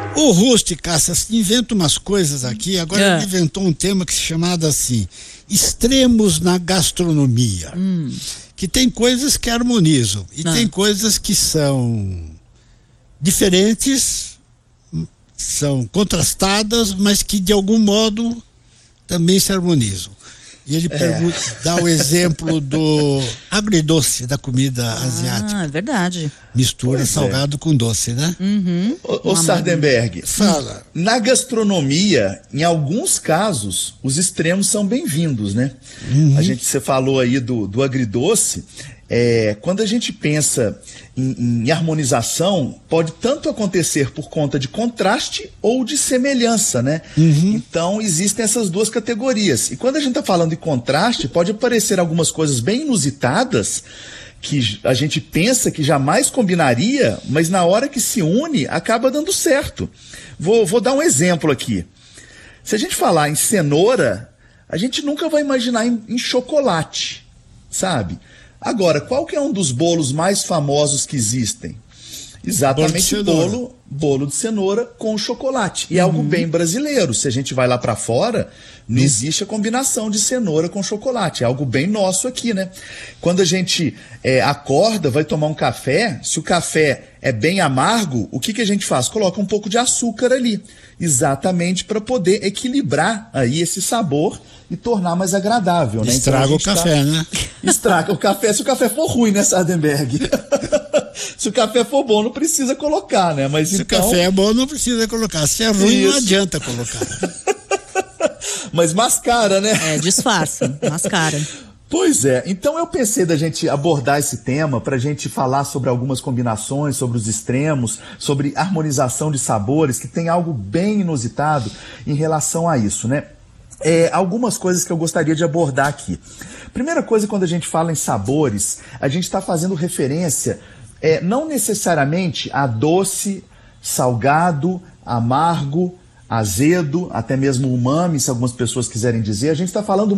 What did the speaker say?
O Rusticassa inventa umas coisas aqui, agora ele inventou um tema que se chamava assim, extremos na gastronomia, que tem coisas que harmonizam e tem coisas que são diferentes, são contrastadas, mas que de algum modo também se harmonizam. E ele dá o exemplo do agridoce da comida asiática. É verdade. Mistura salgado com doce, né? Ô Sardenberg, fala. Na gastronomia, em alguns casos, os extremos são bem-vindos, né? Você falou aí do agridoce. Quando a gente pensa em harmonização, pode tanto acontecer por conta de contraste ou de semelhança, né? Então existem essas duas categorias. E quando a gente está falando de contraste, pode aparecer algumas coisas bem inusitadas que a gente pensa que jamais combinaria, mas na hora que se une, acaba dando certo. Vou dar um exemplo aqui. Se a gente falar em cenoura, a gente nunca vai imaginar em chocolate, sabe? Agora, qual que é um dos bolos mais famosos que existem? Exatamente bolo de cenoura com chocolate. E é algo bem brasileiro. Se a gente vai lá para fora, não existe a combinação de cenoura com chocolate. É algo bem nosso aqui, né? Quando a gente acorda, vai tomar um café, se o café é bem amargo, o que a gente faz? Coloca um pouco de açúcar ali. Exatamente para poder equilibrar aí esse sabor e tornar mais agradável, né? Estraga então, o café, né? Estraga o café se o café for ruim, né, Sardenberg? Se o café for bom, não precisa colocar, né? Mas se o café é bom, não precisa colocar. Se é ruim, não adianta colocar. Mas mascara, né? Disfarça, mascara. Pois é, então eu pensei da gente abordar esse tema para a gente falar sobre algumas combinações, sobre os extremos, sobre harmonização de sabores, que tem algo bem inusitado em relação a isso, né? Algumas coisas que eu gostaria de abordar aqui. Primeira coisa, quando a gente fala em sabores, a gente está fazendo referência não necessariamente a doce, salgado, amargo, azedo, até mesmo umami, se algumas pessoas quiserem dizer. A gente está falando